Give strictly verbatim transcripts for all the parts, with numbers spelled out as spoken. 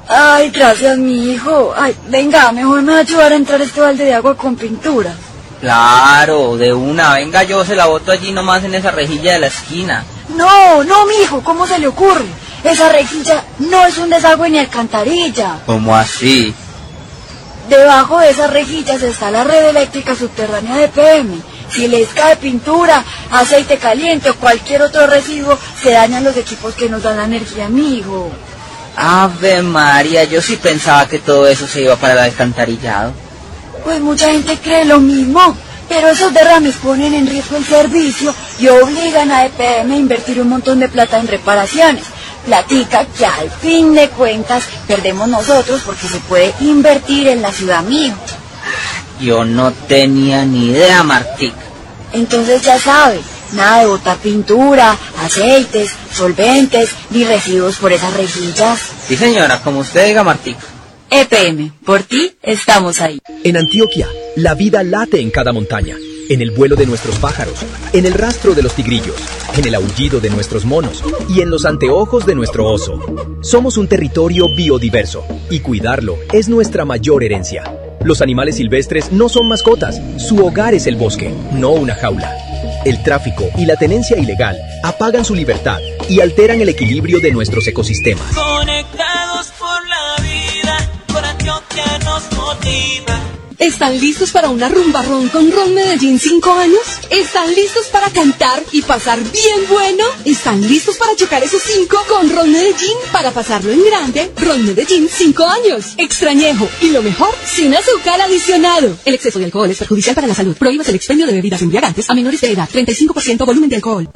Ay, gracias, mi hijo. Ay, venga, mejor me va a ayudar a entrar este balde de agua con pintura. Claro, de una, venga, yo se la boto allí nomás en esa rejilla de la esquina. No, no, mi hijo, ¿cómo se le ocurre? Esa rejilla no es un desagüe ni alcantarilla. ¿Cómo así? Debajo de esas rejillas está la red eléctrica subterránea de P M. Si les cae pintura, aceite caliente o cualquier otro residuo, se dañan los equipos que nos dan la energía, amigo. Ave María, yo sí pensaba que todo eso se iba para el alcantarillado. Pues mucha gente cree lo mismo, pero esos derrames ponen en riesgo el servicio y obligan a E P M a invertir un montón de plata en reparaciones. Platica que al fin de cuentas perdemos nosotros porque se puede invertir en la ciudad, mío. Yo no tenía ni idea, Martica. Entonces ya sabe, nada de botar pintura, aceites, solventes, ni residuos por esas rejillas. Sí, señora, como usted diga, Martica. E P M, por ti estamos ahí. En Antioquia, la vida late en cada montaña, en el vuelo de nuestros pájaros, en el rastro de los tigrillos, en el aullido de nuestros monos y en los anteojos de nuestro oso. Somos un territorio biodiverso y cuidarlo es nuestra mayor herencia. Los animales silvestres no son mascotas, su hogar es el bosque, no una jaula. El tráfico y la tenencia ilegal apagan su libertad y alteran el equilibrio de nuestros ecosistemas. Conectados por la vida, por Antioquia nos motiva. ¿Están listos para una rumba ron con Ron Medellín cinco años? ¿Están listos para cantar y pasar bien bueno? ¿Están listos para chocar esos cinco con Ron Medellín para pasarlo en grande? Ron Medellín cinco años. Extrañejo. Y lo mejor, sin azúcar adicionado. El exceso de alcohol es perjudicial para la salud. Prohíbas el expendio de bebidas embriagantes a menores de edad. treinta y cinco por ciento volumen de alcohol.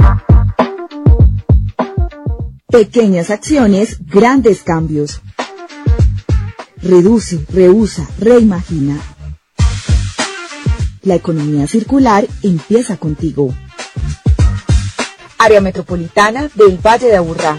Pequeñas acciones, grandes cambios. Reduce, reusa, reimagina. La economía circular empieza contigo. Área Metropolitana del Valle de Aburrá.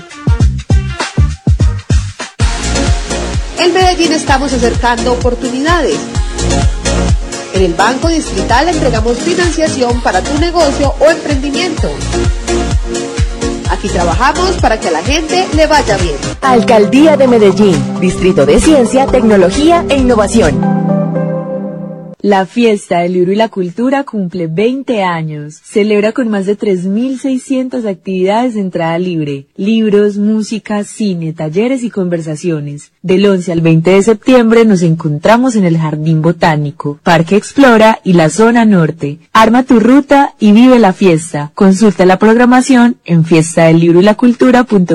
En Medellín estamos acercando oportunidades. En el Banco Distrital entregamos financiación para tu negocio o emprendimiento. Aquí trabajamos para que a la gente le vaya bien. Alcaldía de Medellín, Distrito de Ciencia, Tecnología e Innovación. La Fiesta del Libro y la Cultura cumple veinte años. Celebra con más de tres mil seiscientas actividades de entrada libre. Libros, música, cine, talleres y conversaciones. Del once al veinte de septiembre nos encontramos en el Jardín Botánico, Parque Explora y la Zona Norte. Arma tu ruta y vive la fiesta. Consulta la programación en fiesta del libro y la cultura punto com.